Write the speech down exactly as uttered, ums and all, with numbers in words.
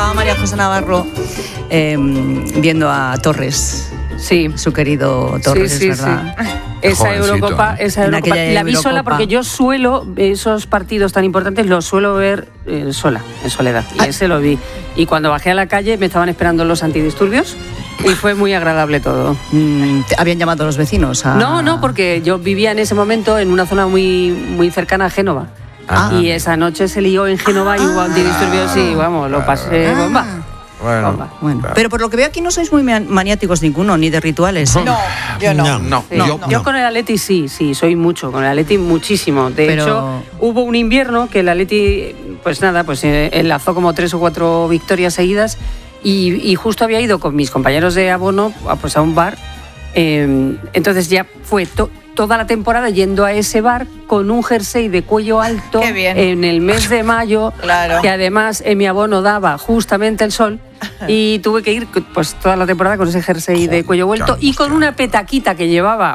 estaba María José Navarro eh, viendo a Torres. Sí. Su querido Torres, sí, sí, es verdad. Sí. Esa Eurocopa, esa Eurocopa la vi sola porque yo suelo, esos partidos tan importantes los suelo ver eh, sola, en soledad. Y Ay. ese lo vi. Y cuando bajé a la calle me estaban esperando los antidisturbios y fue muy agradable todo. Mm, ¿Habían llamado a los vecinos? A... No, no, porque yo vivía en ese momento en una zona muy, muy cercana a Génova. Ah. Y esa noche se lió en Génova ah. y hubo antidisturbios y vamos, lo pasé ah. bomba. Bueno, bueno. Claro. Pero por lo que veo aquí no sois muy maniáticos ninguno, ni de rituales. ¿eh? No, yo no. No, no, sí. no, yo, no. yo con el Atleti sí, sí, soy mucho, con el Atleti muchísimo. De Pero... hecho, hubo un invierno que el Atleti, pues nada, pues eh, enlazó como tres o cuatro victorias seguidas y, y justo había ido con mis compañeros de abono a, pues, a un bar. Eh, entonces ya fue to- toda la temporada yendo a ese bar con un jersey de cuello alto en el mes de mayo, claro. que además en mi abono daba justamente el sol y tuve que ir pues toda la temporada con ese jersey de cuello vuelto y con una petaquita que llevaba